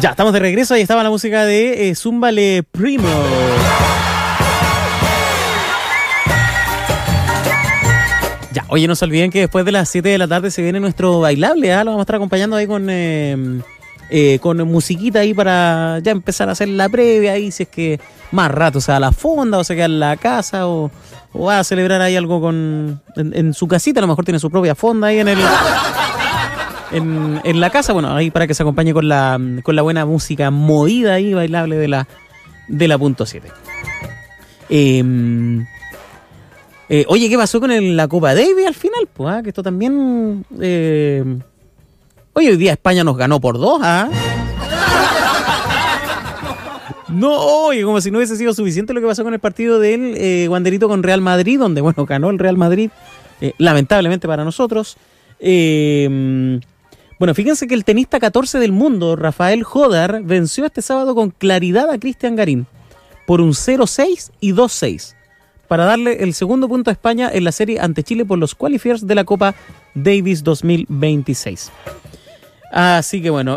Ya, estamos de regreso. Ahí estaba la música de Zúmbale Primo. Ya, oye, no se olviden que después de las 7 de la tarde se viene nuestro bailable, ¿eh? Lo vamos a estar acompañando ahí con musiquita ahí para ya empezar a hacer la previa ahí, si es que más rato se va a la fonda o se queda en la casa o va a celebrar ahí algo en su casita. A lo mejor tiene su propia fonda ahí en la casa, bueno, ahí para que se acompañe con la buena música movida y bailable de la punto 7. Oye, ¿qué pasó con la Copa Davis al final? Pues, que esto también... Oye, hoy día España nos ganó por 2, ¿ah? No, oye, como si no hubiese sido suficiente lo que pasó con el partido del Wanderito con Real Madrid, donde, bueno, ganó el Real Madrid, lamentablemente para nosotros. Bueno, fíjense que el tenista 14 del mundo, Rafael Jodar, venció este sábado con claridad a Cristian Garín por un 0-6 y 2-6 para darle el segundo punto a España en la serie ante Chile por los qualifiers de la Copa Davis 2026. Así que bueno,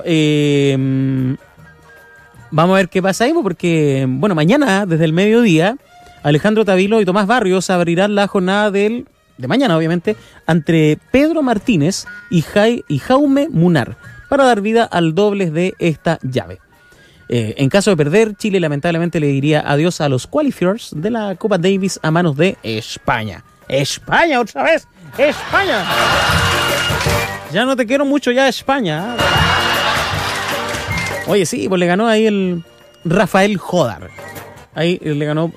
vamos a ver qué pasa ahí, porque bueno, mañana desde el mediodía Alejandro Tavilo y Tomás Barrios abrirán la jornada de mañana, obviamente, entre Pedro Martínez y Jaume Munar para dar vida al dobles de esta llave. En caso de perder, Chile lamentablemente le diría adiós a los qualifiers de la Copa Davis a manos de España. ¡España otra vez! ¡España! Ya no te quiero mucho ya, España. Oye, sí, pues le ganó ahí el Rafael Jodar. Ahí le ganó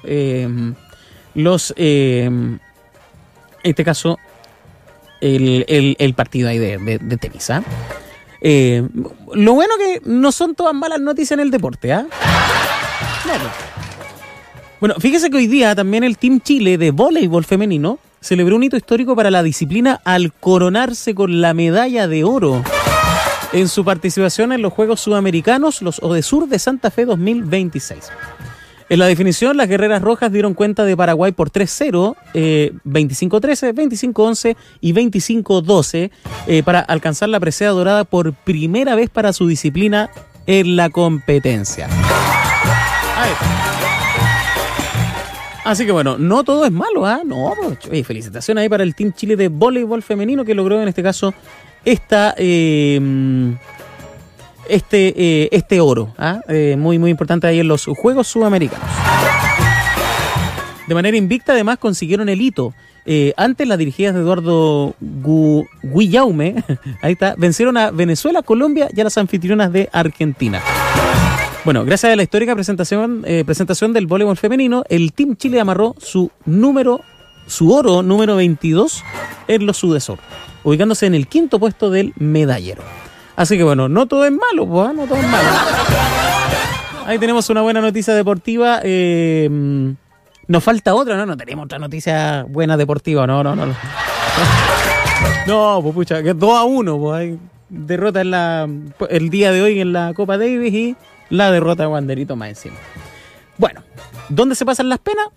en este caso el partido ahí de tenis, ¿ah? Lo bueno que no son todas malas noticias en el deporte, ¿ah? Claro. Bueno, fíjese que hoy día también el Team Chile de voleibol femenino celebró un hito histórico para la disciplina al coronarse con la medalla de oro en su participación en los Juegos Sudamericanos, los ODESUR de Santa Fe 2026. En la definición, las guerreras rojas dieron cuenta de Paraguay por 3-0, 25-13, 25-11 y 25-12 para alcanzar la presea dorada por primera vez para su disciplina en la competencia. Ahí. Así que bueno, no todo es malo, ¿ah? No, oye, felicitaciones ahí para el Team Chile de voleibol femenino que logró en este caso este oro, muy muy importante ahí en los Juegos Sudamericanos. De manera invicta además consiguieron el hito. Antes las dirigidas de Eduardo Guillaume, ahí está, vencieron a Venezuela, Colombia y a las anfitrionas de Argentina. Bueno, gracias a la histórica presentación del voleibol femenino, el Team Chile amarró su oro número 22 en los Sudesur, ubicándose en el quinto puesto del medallero. Así que bueno, no todo es malo, pues, no todo es malo. Ahí tenemos una buena noticia deportiva. Nos falta otra, ¿no? No tenemos otra noticia buena deportiva, no. No, pues pucha, que 2-1, pues hay derrota el día de hoy en la Copa Davis y la derrota de Wanderito más encima. Bueno, ¿dónde se pasan las penas?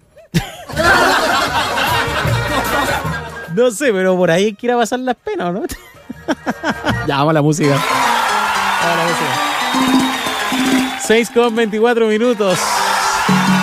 No sé, pero por ahí hay que ir a pasar las penas, ¿no? Ya, vamos a la música. 6:24 minutos.